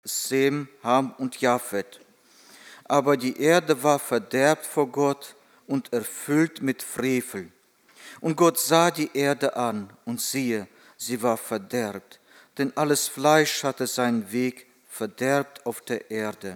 Sem, Ham und Japhet. Aber die Erde war verderbt vor Gott und erfüllt mit Frevel. Und Gott sah die Erde an, und siehe, sie war verderbt, denn alles Fleisch hatte seinen Weg verderbt auf der Erde.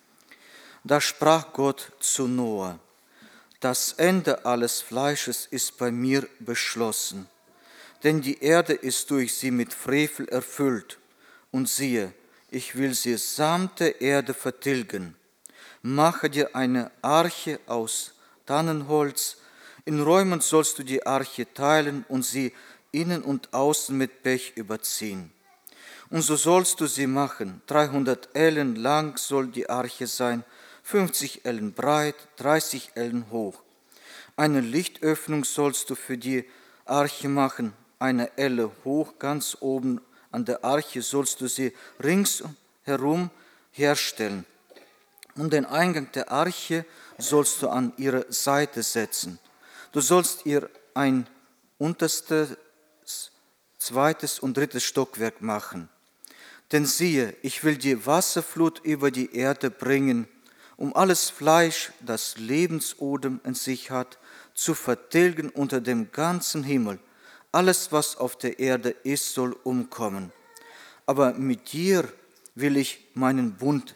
Da sprach Gott zu Noah: Das Ende alles Fleisches ist bei mir beschlossen, denn die Erde ist durch sie mit Frevel erfüllt. Und siehe, ich will sie samt der Erde vertilgen. Mache dir eine Arche aus Tannenholz. In Räumen sollst du die Arche teilen und sie innen und außen mit Pech überziehen. Und so sollst du sie machen. 300 Ellen lang soll die Arche sein, 50 Ellen breit, 30 Ellen hoch. Eine Lichtöffnung sollst du für die Arche machen, eine Elle hoch, ganz oben an der Arche sollst du sie ringsherum herstellen. Und den Eingang der Arche sollst du an ihre Seite setzen. Du sollst ihr ein unterstes, zweites und drittes Stockwerk machen. Denn siehe, ich will die Wasserflut über die Erde bringen, um alles Fleisch, das Lebensodem in sich hat, zu vertilgen unter dem ganzen Himmel. Alles, was auf der Erde ist, soll umkommen. Aber mit dir will ich meinen Bund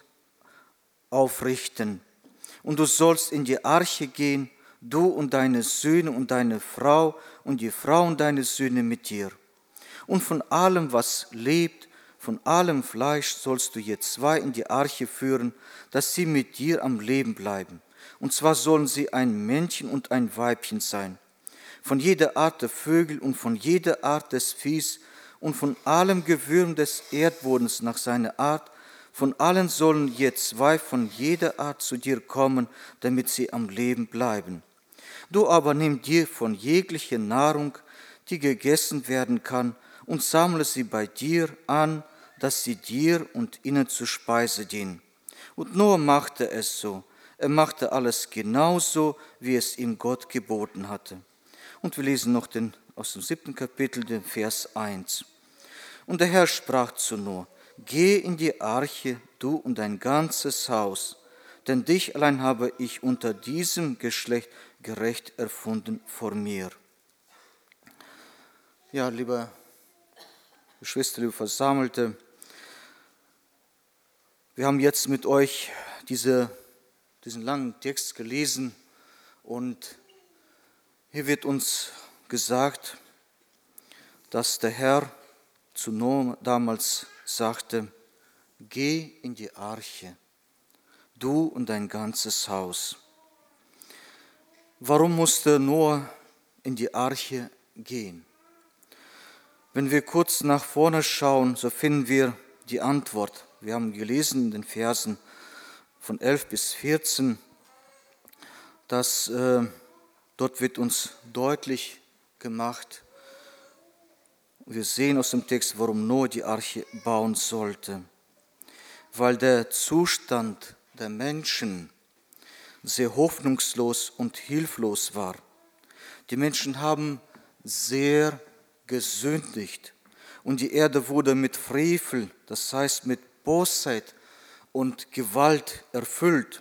aufrichten. Und du sollst in die Arche gehen, du und deine Söhne und deine Frau und die Frauen deiner Söhne mit dir. Und von allem, was lebt, von allem Fleisch sollst du je 2 in die Arche führen, dass sie mit dir am Leben bleiben. Und zwar sollen sie ein Männchen und ein Weibchen sein. Von jeder Art der Vögel und von jeder Art des Viehs und von allem Gewürm des Erdbodens nach seiner Art, von allen sollen je 2 von jeder Art zu dir kommen, damit sie am Leben bleiben. Du aber nimm dir von jeglicher Nahrung, die gegessen werden kann, und sammle sie bei dir an, dass sie dir und ihnen zur Speise dienen. Und Noah machte es so. Er machte alles genauso, wie es ihm Gott geboten hatte. Und wir lesen noch aus dem 7. Kapitel, den Vers 1. Und der Herr sprach zu Noah: Geh in die Arche, du und dein ganzes Haus, denn dich allein habe ich unter diesem Geschlecht gerecht erfunden vor mir. Ja, liebe Geschwister, liebe Versammelte, wir haben jetzt mit euch diesen langen Text gelesen und hier wird uns gesagt, dass der Herr zu Noah damals sagte: Geh in die Arche, du und dein ganzes Haus. Warum musste Noah in die Arche gehen? Wenn wir kurz nach vorne schauen, so finden wir die Antwort. Wir haben gelesen in den Versen von 11 bis 14, dass dort wird uns deutlich gemacht, wir sehen aus dem Text, warum Noah die Arche bauen sollte. Weil der Zustand der Menschen sehr hoffnungslos und hilflos war. Die Menschen haben sehr gesündigt und die Erde wurde mit Frevel, das heißt mit Bosheit und Gewalt erfüllt.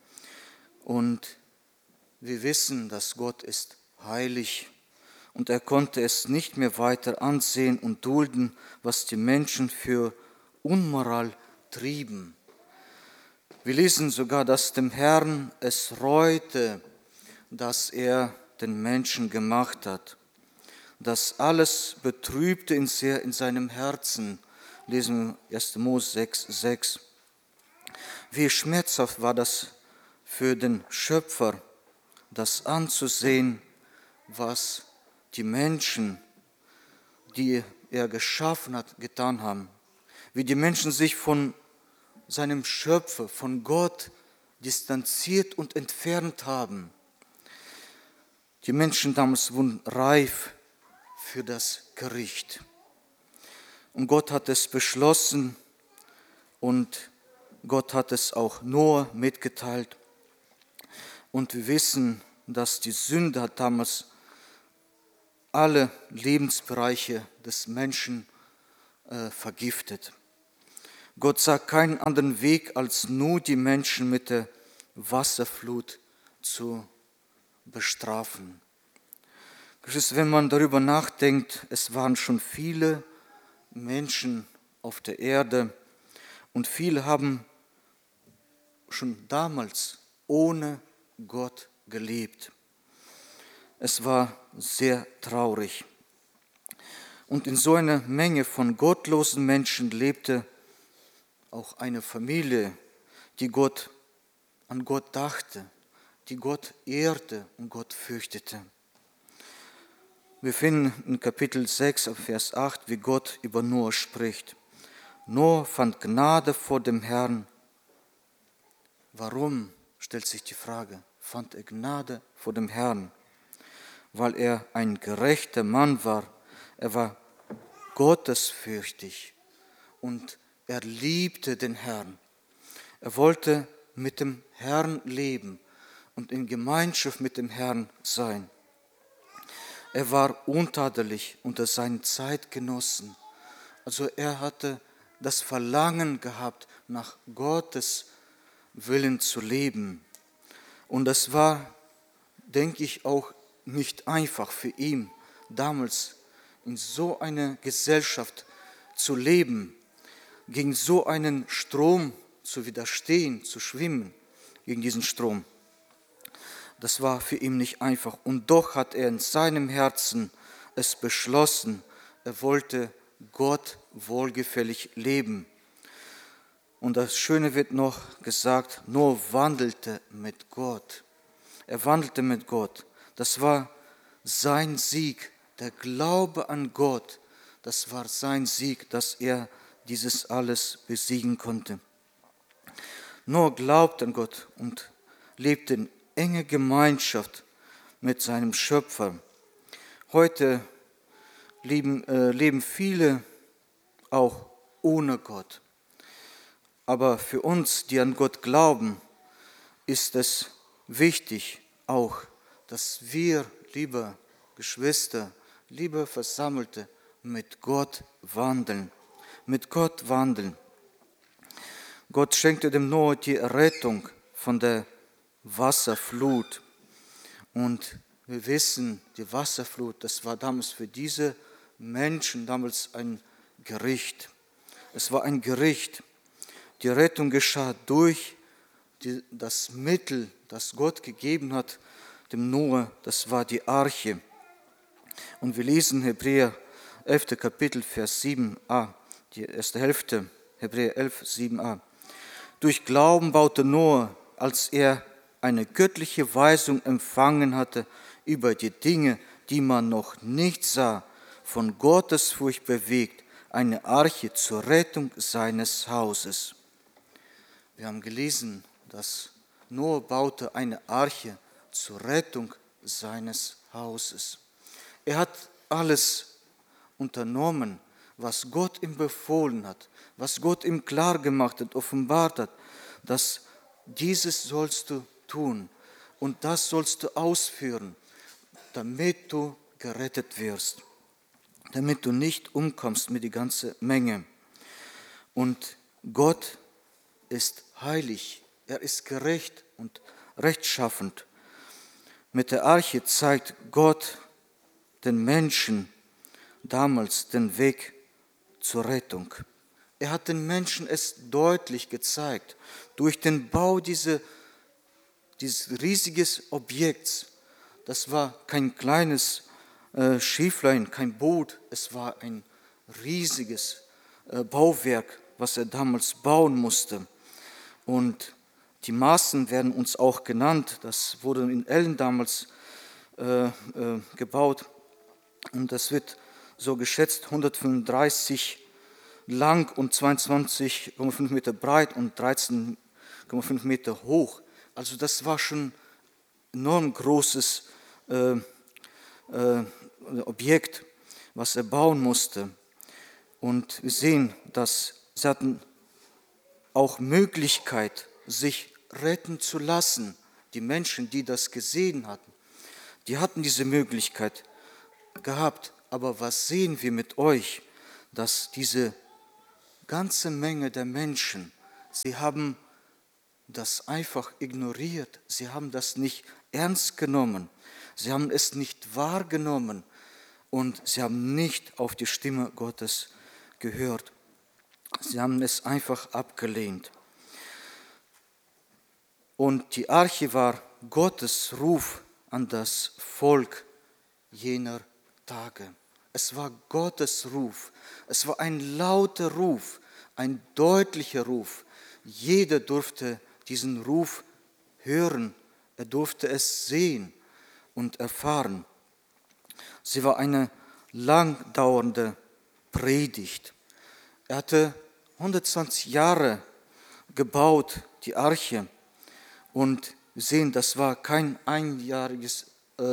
Und wir wissen, dass Gott ist heilig und er konnte es nicht mehr weiter ansehen und dulden, was die Menschen für Unmoral trieben. Wir lesen sogar, dass dem Herrn es reute, dass er den Menschen gemacht hat. Das alles betrübte ihn sehr in seinem Herzen. Lesen wir 1. Mose 6,6. Wie schmerzhaft war das für den Schöpfer, das anzusehen, was die Menschen, die er geschaffen hat, getan haben. Wie die Menschen sich von seinem Schöpfer, von Gott distanziert und entfernt haben. Die Menschen damals wurden reif für das Gericht. Und Gott hat es beschlossen und Gott hat es auch Noah mitgeteilt. Und wir wissen, dass die Sünde hat damals alle Lebensbereiche des Menschen vergiftet. Gott sah keinen anderen Weg, als nur die Menschen mit der Wasserflut zu bestrafen. Wenn man darüber nachdenkt, es waren schon viele Menschen auf der Erde und viele haben schon damals ohne Gott gelebt. Es war sehr traurig. Und in so einer Menge von gottlosen Menschen lebte auch eine Familie, die an Gott dachte, die Gott ehrte und Gott fürchtete. Wir finden in Kapitel 6, Vers 8, wie Gott über Noah spricht. Noah fand Gnade vor dem Herrn. Warum, stellt sich die Frage, fand er Gnade vor dem Herrn? Weil er ein gerechter Mann war. Er war gottesfürchtig und er liebte den Herrn. Er wollte mit dem Herrn leben und in Gemeinschaft mit dem Herrn sein. Er war untadelig unter seinen Zeitgenossen. Also er hatte das Verlangen gehabt, nach Gottes Willen zu leben. Und das war, denke ich, auch nicht einfach für ihn, damals in so einer Gesellschaft zu leben, gegen so einen Strom zu widerstehen, zu schwimmen, gegen diesen Strom. Das war für ihn nicht einfach. Und doch hat er in seinem Herzen es beschlossen, er wollte Gott wohlgefällig leben. Und das Schöne wird noch gesagt, Noah wandelte mit Gott. Er wandelte mit Gott. Das war sein Sieg, der Glaube an Gott. Das war sein Sieg, dass er dieses alles besiegen konnte. Noah glaubte an Gott und lebte in enger Gemeinschaft mit seinem Schöpfer. Heute leben viele auch ohne Gott. Aber für uns, die an Gott glauben, ist es wichtig auch, dass wir, liebe Geschwister, liebe Versammelte, mit Gott wandeln. Mit Gott wandeln. Gott schenkte dem Noah die Rettung von der Wasserflut. Und wir wissen, die Wasserflut, das war damals für diese Menschen ein Gericht. Es war ein Gericht. Die Rettung geschah durch das Mittel, das Gott gegeben hat, dem Noah, das war die Arche. Und wir lesen Hebräer 11. Kapitel, Vers 7a, die erste Hälfte, Hebräer 11, 7a. Durch Glauben baute Noah, als er eine göttliche Weisung empfangen hatte über die Dinge, die man noch nicht sah, von Gottesfurcht bewegt, eine Arche zur Rettung seines Hauses. Wir haben gelesen, dass Noah baute eine Arche zur Rettung seines Hauses. Er hat alles unternommen, was Gott ihm befohlen hat, was Gott ihm klar gemacht hat, offenbart hat, dass dieses sollst du tun und das sollst du ausführen, damit du gerettet wirst, damit du nicht umkommst mit der ganzen Menge. Und Gott ist heilig, er ist gerecht und rechtschaffend. Mit der Arche zeigt Gott den Menschen damals den Weg zur Rettung. Er hat den Menschen es deutlich gezeigt, durch den Bau dieses riesigen Objekts. Das war kein kleines Schifflein, kein Boot, es war ein riesiges Bauwerk, was er damals bauen musste. Und die Maßen werden uns auch genannt, das wurde in Ellen damals gebaut und das wird so geschätzt 135 lang und 22,5 Meter breit und 13,5 Meter hoch. Also das war schon ein enorm großes Objekt, was er bauen musste. Und wir sehen, dass sie hatten auch Möglichkeit, sich retten zu lassen. Die Menschen, die das gesehen hatten, die hatten diese Möglichkeit gehabt. Aber was sehen wir mit euch, dass diese ganze Menge der Menschen, sie haben das einfach ignoriert. Sie haben das nicht ernst genommen. Sie haben es nicht wahrgenommen und sie haben nicht auf die Stimme Gottes gehört. Sie haben es einfach abgelehnt. Und die Arche war Gottes Ruf an das Volk jener Tage. Es war Gottes Ruf. Es war ein lauter Ruf, ein deutlicher Ruf. Jeder durfte diesen Ruf hören. Er durfte es sehen und erfahren. Sie war eine lang dauernde Predigt. Er hatte 120 Jahre gebaut, die Arche. Und wir sehen, das war kein einjähriges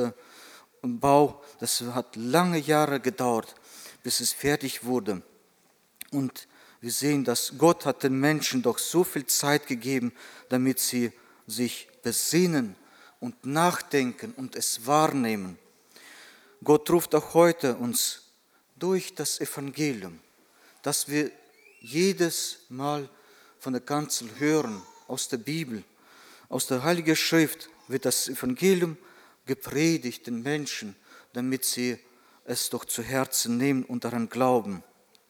Bau. Das hat lange Jahre gedauert, bis es fertig wurde. Und wir sehen, dass Gott hat den Menschen doch so viel Zeit gegeben, damit sie sich besinnen und nachdenken und es wahrnehmen. Gott ruft auch heute uns durch das Evangelium, dass wir jedes Mal von der Kanzel hören, aus der Bibel, aus der Heiligen Schrift wird das Evangelium gepredigt den Menschen, damit sie es doch zu Herzen nehmen und daran glauben.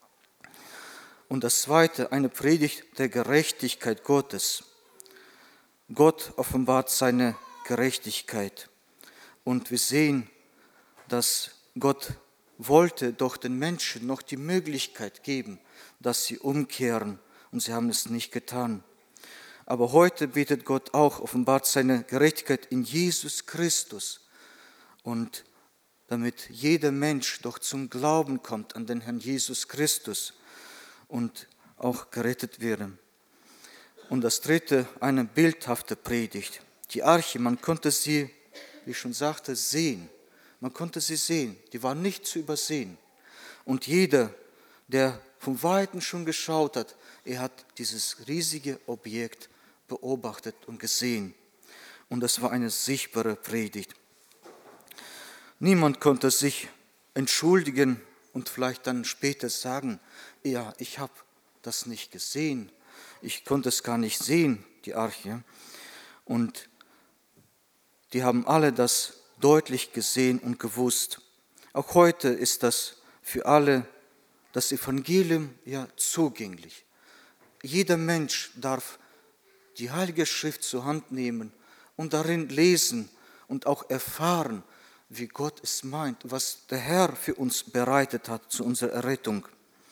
Und das Zweite, eine Predigt der Gerechtigkeit Gottes. Gott offenbart seine Gerechtigkeit. Und wir sehen, dass Gott wollte doch den Menschen noch die Möglichkeit geben, dass sie umkehren. Und sie haben es nicht getan. Aber heute bietet Gott auch, offenbart seine Gerechtigkeit in Jesus Christus. Und damit jeder Mensch doch zum Glauben kommt an den Herrn Jesus Christus und auch gerettet werden. Und das Dritte, eine bildhafte Predigt. Die Arche, man konnte sie, wie ich schon sagte, sehen. Man konnte sie sehen, die war nicht zu übersehen. Und jeder, der von Weitem schon geschaut hat, er hat dieses riesige Objekt beobachtet und gesehen. Und das war eine sichtbare Predigt. Niemand konnte sich entschuldigen und vielleicht dann später sagen, ja, ich habe das nicht gesehen, ich konnte es gar nicht sehen, die Arche. Und die haben alle das deutlich gesehen und gewusst. Auch heute ist das für alle, das Evangelium ja zugänglich. Jeder Mensch darf die Heilige Schrift zur Hand nehmen und darin lesen und auch erfahren, wie Gott es meint, was der Herr für uns bereitet hat zu unserer Errettung.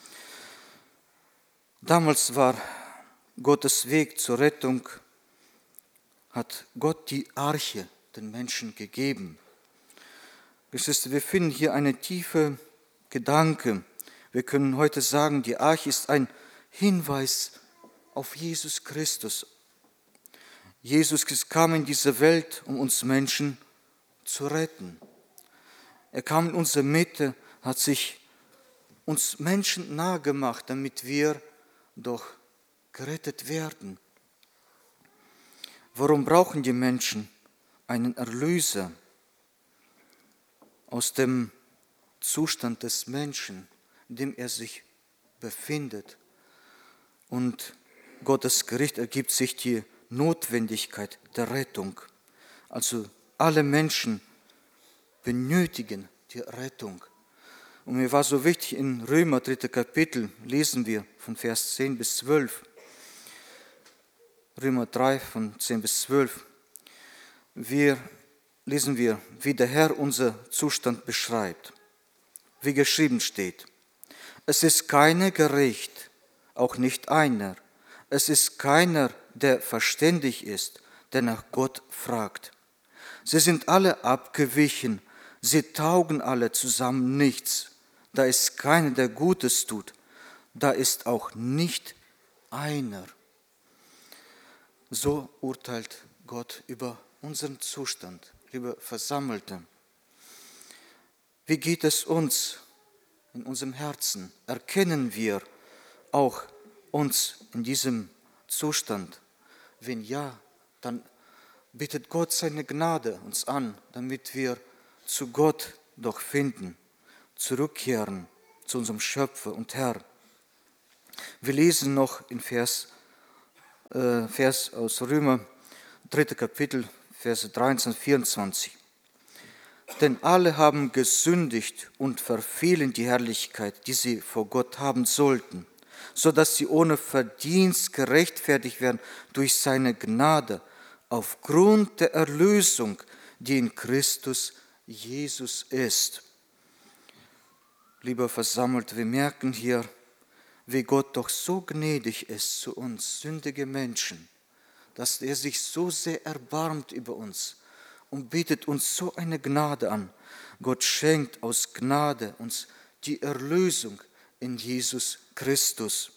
Damals war Gottes Weg zur Rettung, hat Gott die Arche den Menschen gegeben. Geschwister, wir finden hier eine tiefe Gedanke. Wir können heute sagen, die Arche ist ein Hinweis auf Jesus Christus. Jesus kam in diese Welt, um uns Menschen zu retten. Er kam in unsere Mitte, hat sich uns Menschen nahe gemacht, damit wir doch gerettet werden. Warum brauchen die Menschen einen Erlöser aus dem Zustand des Menschen, in dem er sich befindet? Und Gottes Gericht ergibt sich die Notwendigkeit der Rettung. Also alle Menschen benötigen die Rettung. Und mir war so wichtig, in Römer 3. Kapitel lesen wir von Vers 10 bis 12. Römer 3 von 10 bis 12. Lesen wir, wie der Herr unser Zustand beschreibt. Wie geschrieben steht, es ist keiner gerecht, auch nicht einer. Es ist keiner, der verständig ist, der nach Gott fragt. Sie sind alle abgewichen, sie taugen alle zusammen nichts. Da ist keiner, der Gutes tut, da ist auch nicht einer. So urteilt Gott über unseren Zustand, liebe Versammelte. Wie geht es uns in unserem Herzen? Erkennen wir auch uns in diesem Zustand? Wenn ja, dann bittet Gott seine Gnade uns an, damit wir zu Gott doch finden, zurückkehren zu unserem Schöpfer und Herr. Wir lesen noch in Vers aus Römer, 3. Kapitel, Verse 23, 24. Denn alle haben gesündigt und verfehlen die Herrlichkeit, die sie vor Gott haben sollten, so dass sie ohne Verdienst gerechtfertigt werden durch seine Gnade, aufgrund der Erlösung, die in Christus Jesus ist. Lieber Versammelte, wir merken hier, wie Gott doch so gnädig ist zu uns, sündige Menschen, dass er sich so sehr erbarmt über uns und bietet uns so eine Gnade an. Gott schenkt aus Gnade uns die Erlösung in Jesus Christus.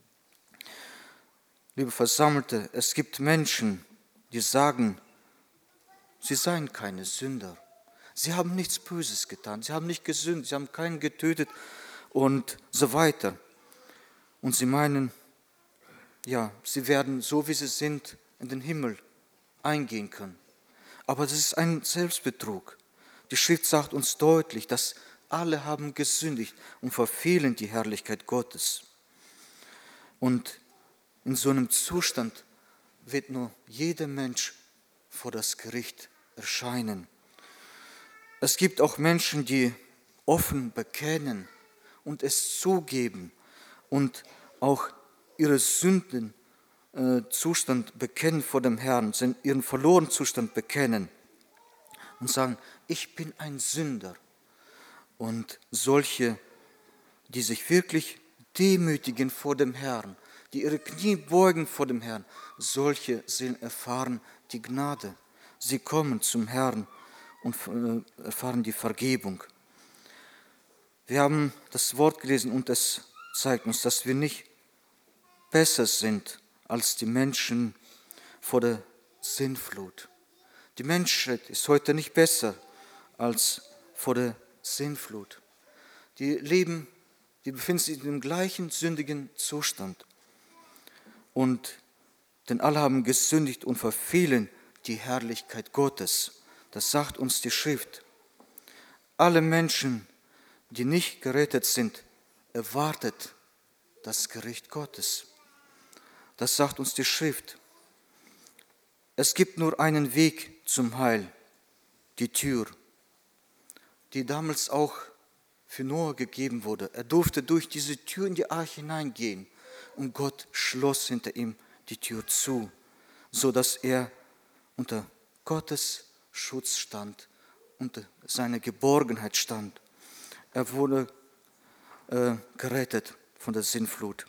Liebe Versammelte, es gibt Menschen, die sagen, sie seien keine Sünder. Sie haben nichts Böses getan, sie haben nicht gesündigt, sie haben keinen getötet und so weiter. Und sie meinen, ja, sie werden so wie sie sind in den Himmel eingehen können. Aber das ist ein Selbstbetrug. Die Schrift sagt uns deutlich, dass alle haben gesündigt und verfehlen die Herrlichkeit Gottes. Und in so einem Zustand wird nur jeder Mensch vor das Gericht erscheinen. Es gibt auch Menschen, die offen bekennen und es zugeben und auch ihre Sündenzustand bekennen vor dem Herrn, ihren verlorenen Zustand bekennen und sagen, ich bin ein Sünder. Und solche, die sich wirklich demütigen vor dem Herrn, die ihre Knie beugen vor dem Herrn, solche erfahren die Gnade. Sie kommen zum Herrn und erfahren die Vergebung. Wir haben das Wort gelesen und es zeigt uns, dass wir nicht besser sind als die Menschen vor der Sintflut. Die Menschheit ist heute nicht besser als vor der Sintflut. Die befinden sich in dem gleichen sündigen Zustand. Denn alle haben gesündigt und verfehlen die Herrlichkeit Gottes. Das sagt uns die Schrift. Alle Menschen, die nicht gerettet sind, erwartet das Gericht Gottes. Das sagt uns die Schrift. Es gibt nur einen Weg zum Heil, die Tür, die damals auch für Noah gegeben wurde. Er durfte durch diese Tür in die Arche hineingehen und Gott schloss hinter ihm die Tür zu, sodass er unter Gottes Schutz stand, unter seiner Geborgenheit stand. Er wurde gerettet von der Sintflut.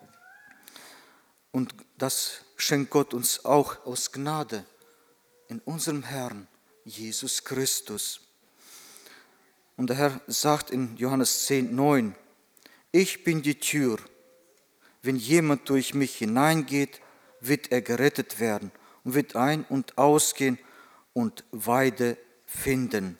Und das schenkt Gott uns auch aus Gnade in unserem Herrn Jesus Christus. Und der Herr sagt in Johannes 10,9, ich bin die Tür. Wenn jemand durch mich hineingeht, wird er gerettet werden und wird ein- und ausgehen und Weide finden.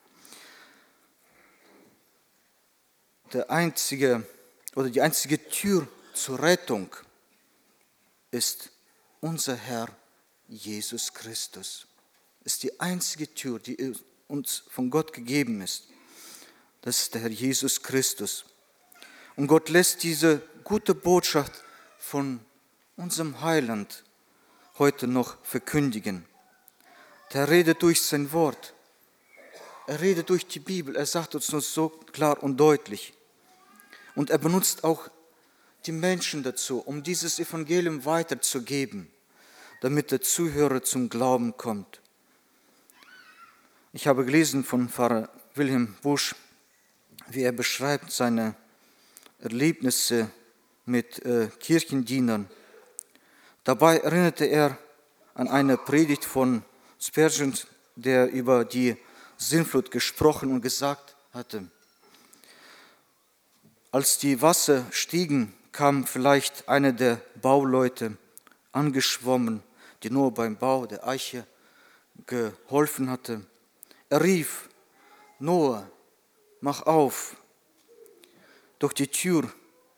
Die einzige Tür zur Rettung ist unser Herr Jesus Christus. Ist die einzige Tür, die uns von Gott gegeben ist. Das ist der Herr Jesus Christus. Und Gott lässt diese gute Botschaft von unserem Heiland heute noch verkündigen. Der redet durch sein Wort. Er redet durch die Bibel. Er sagt uns nur so klar und deutlich. Und er benutzt auch die Menschen dazu, um dieses Evangelium weiterzugeben, damit der Zuhörer zum Glauben kommt. Ich habe gelesen von Pfarrer Wilhelm Busch, wie er beschreibt seine Erlebnisse mit Kirchendienern. Dabei erinnerte er an eine Predigt von Spurgeon, der über die Sintflut gesprochen und gesagt hatte, als die Wasser stiegen, kam vielleicht einer der Bauleute angeschwommen, die nur beim Bau der Eiche geholfen hatte. Er rief, Noah, mach auf, durch die Tür.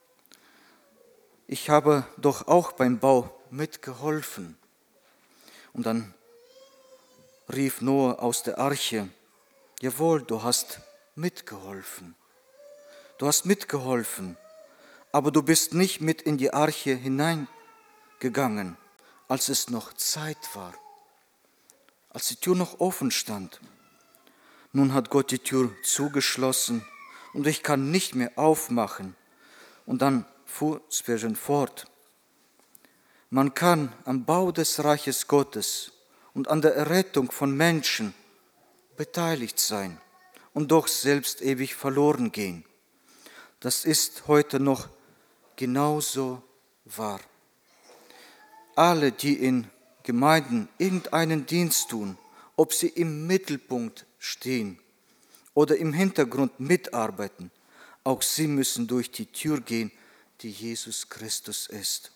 Ich habe doch auch beim Bau mitgeholfen. Und dann rief Noah aus der Arche, jawohl, du hast mitgeholfen. Du hast mitgeholfen, aber du bist nicht mit in die Arche hineingegangen, als es noch Zeit war, als die Tür noch offen stand. Nun hat Gott die Tür zugeschlossen und ich kann nicht mehr aufmachen. Und dann fuhr Spurgeon fort. Man kann am Bau des Reiches Gottes und an der Errettung von Menschen beteiligt sein und doch selbst ewig verloren gehen. Das ist heute noch genauso wahr. Alle, die in Gemeinden irgendeinen Dienst tun, ob sie im Mittelpunkt stehen oder im Hintergrund mitarbeiten, auch sie müssen durch die Tür gehen, die Jesus Christus ist.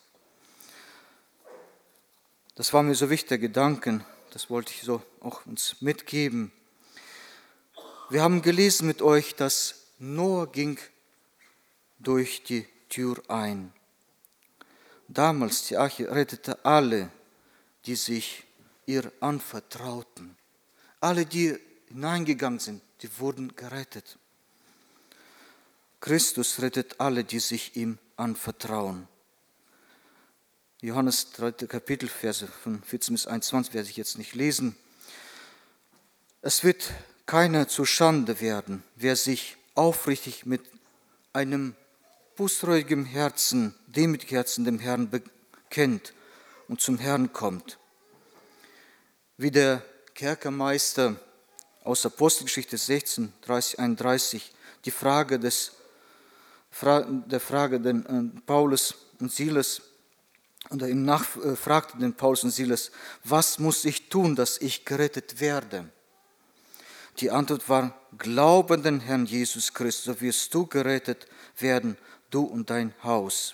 Das war mir so wichtig, der Gedanken, das wollte ich so auch uns mitgeben. Wir haben gelesen mit euch, dass Noah ging durch die Tür ein. Damals, die Arche rettete alle, die sich ihr anvertrauten. Alle, die hineingegangen sind, die wurden gerettet. Christus rettet alle, die sich ihm anvertrauen. Johannes 3. Kapitel, Verse von 14 bis 21 werde ich jetzt nicht lesen. Es wird keiner zu Schande werden, wer sich aufrichtig mit einem bußtreuigen Herzen, demütigen Herzen dem Herrn bekennt und zum Herrn kommt. Wie der Kerkermeister aus Apostelgeschichte 16, 30, 31 die Frage den Paulus und Silas, und er ihm fragte den Paulus und Silas, was muss ich tun, dass ich gerettet werde? Die Antwort war, glaube an den Herrn Jesus Christus, so wirst du gerettet werden, du und dein Haus.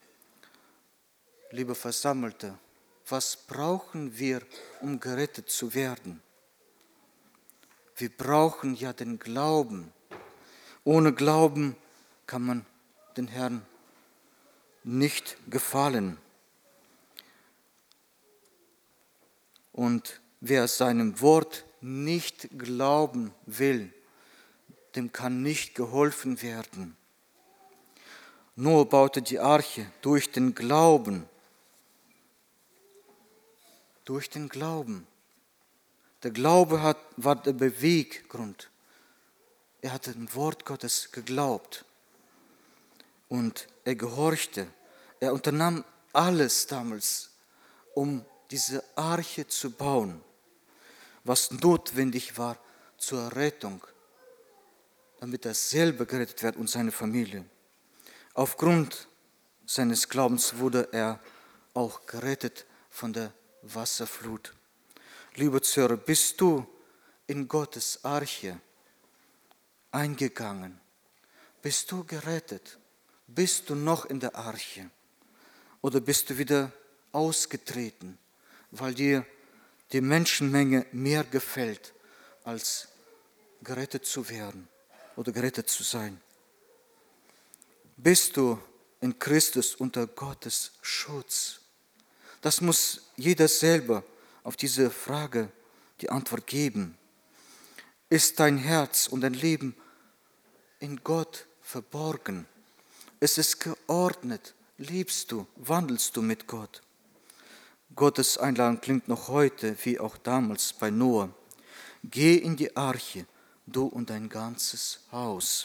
Liebe Versammelte, was brauchen wir, um gerettet zu werden? Wir brauchen ja den Glauben. Ohne Glauben kann man den Herrn nicht gefallen. Und wer seinem Wort nicht glauben will, dem kann nicht geholfen werden. Noah baute die Arche durch den Glauben. Durch den Glauben. Der Glaube war der Beweggrund. Er hat dem Wort Gottes geglaubt und er gehorchte. Er unternahm alles damals, um diese Arche zu bauen, was notwendig war zur Rettung, damit er selber gerettet wird und seine Familie. Aufgrund seines Glaubens wurde er auch gerettet von der Wasserflut. Lieber Zuhörer, bist du in Gottes Arche eingegangen? Bist du gerettet? Bist du noch in der Arche? Oder bist du wieder ausgetreten, weil dir die Menschenmenge mehr gefällt, als gerettet zu werden oder gerettet zu sein? Bist du in Christus unter Gottes Schutz? Das muss jeder selber auf diese Frage die Antwort geben. Ist dein Herz und dein Leben in Gott verborgen? Ist es geordnet? Lebst du, wandelst du mit Gott? Gottes Einladung klingt noch heute, wie auch damals bei Noah. Geh in die Arche, du und dein ganzes Haus.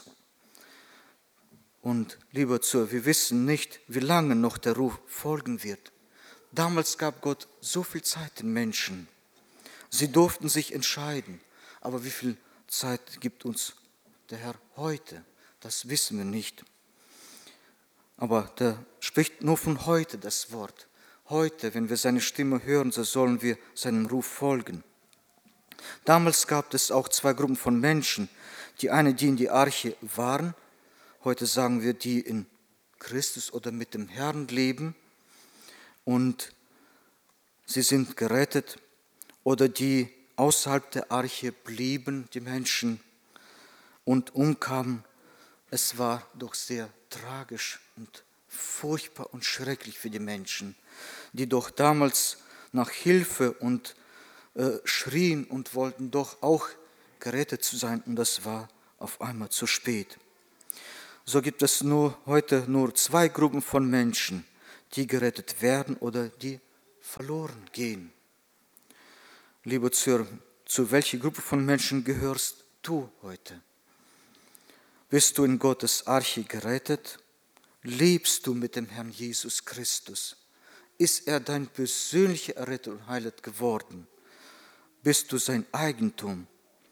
Und lieber Zuhörer, wir wissen nicht, wie lange noch der Ruf folgen wird. Damals gab Gott so viel Zeit den Menschen. Sie durften sich entscheiden. Aber wie viel Zeit gibt uns der Herr heute? Das wissen wir nicht. Aber der spricht nur von heute das Wort. Heute, wenn wir seine Stimme hören, so sollen wir seinem Ruf folgen. Damals gab es auch zwei Gruppen von Menschen. Die eine, die in die Arche waren. Heute sagen wir, die in Christus oder mit dem Herrn leben. Und sie sind gerettet, oder die außerhalb der Arche blieben, die Menschen, und umkamen. Es war doch sehr tragisch und furchtbar und schrecklich für die Menschen, die doch damals nach Hilfe und schrien und wollten doch auch gerettet zu sein, und das war auf einmal zu spät. So gibt es heute nur 2 Gruppen von Menschen, die gerettet werden oder die verloren gehen. Lieber Zuhörer, zu welcher Gruppe von Menschen gehörst du heute? Bist du in Gottes Arche gerettet? Lebst du mit dem Herrn Jesus Christus? Ist er dein persönlicher Erretter und Heiland geworden? Bist du sein Eigentum?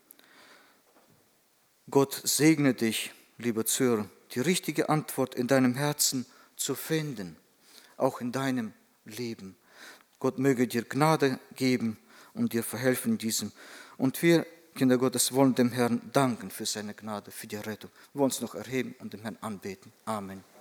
Gott segne dich, lieber Zuhörer, die richtige Antwort in deinem Herzen zu finden, auch in deinem Leben. Gott möge dir Gnade geben und dir verhelfen in diesem. Und wir, Kinder Gottes, wollen dem Herrn danken für seine Gnade, für die Rettung. Wir wollen uns noch erheben und dem Herrn anbeten. Amen.